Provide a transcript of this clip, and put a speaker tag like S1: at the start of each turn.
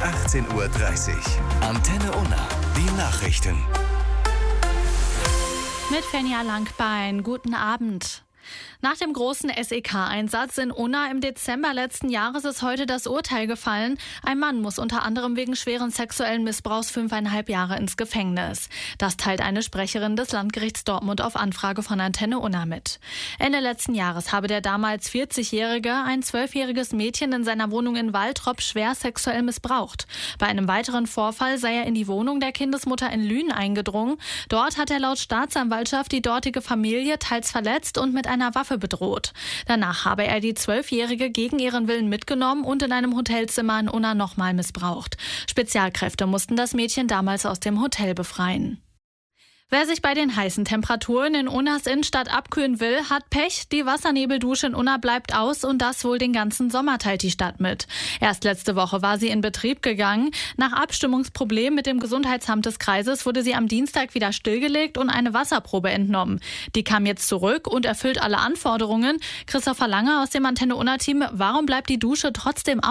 S1: 18:30 Uhr. Antenne Unna, die Nachrichten.
S2: Mit Fenja Langbein, guten Abend. Nach dem großen SEK-Einsatz in Unna im Dezember letzten Jahres ist heute das Urteil gefallen. Ein Mann muss unter anderem wegen schweren sexuellen Missbrauchs 5,5 Jahre ins Gefängnis. Das teilt eine Sprecherin des Landgerichts Dortmund auf Anfrage von Antenne Unna mit. Ende letzten Jahres habe der damals 40-Jährige ein 12-jähriges Mädchen in seiner Wohnung in Waltrop schwer sexuell missbraucht. Bei einem weiteren Vorfall sei er in die Wohnung der Kindesmutter in Lünen eingedrungen. Dort hat er laut Staatsanwaltschaft die dortige Familie teils verletzt und mit einer Waffe bedroht. Danach habe er die 12-Jährige gegen ihren Willen mitgenommen und in einem Hotelzimmer in Unna nochmal missbraucht. Spezialkräfte mussten das Mädchen damals aus dem Hotel befreien. Wer sich bei den heißen Temperaturen in Unnas Innenstadt abkühlen will, hat Pech. Die Wassernebeldusche in Unna bleibt aus und das wohl den ganzen Sommer, teilt die Stadt mit. Erst letzte Woche war sie in Betrieb gegangen. Nach Abstimmungsproblemen mit dem Gesundheitsamt des Kreises wurde sie am Dienstag wieder stillgelegt und eine Wasserprobe entnommen. Die kam jetzt zurück und erfüllt alle Anforderungen. Christopher Lange aus dem Antenne Unna-Team, warum bleibt die Dusche trotzdem aus?